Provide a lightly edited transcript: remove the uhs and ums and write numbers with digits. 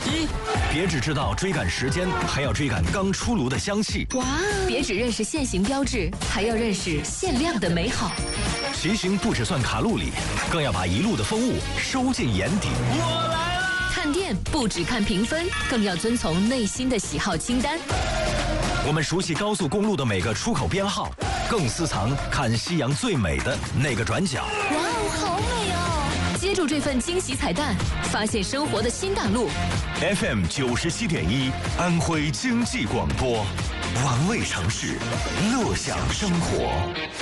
一，别只知道追赶时间，还要追赶刚出炉的香气。 哇！别只认识现行标志，还要认识限量的美好。 骑行不只算卡路里，更要把一路的风物收进眼底。 我来了！ 看店不只看评分，更要遵从内心的喜好清单。 我们熟悉高速公路的每个出口编号，更私藏看夕阳最美的那个转角。 哇哦，好美哦！接住这份惊喜彩蛋，发现生活的新大陆。 FM 97.1，安徽经济广播，玩味城市，乐享生活。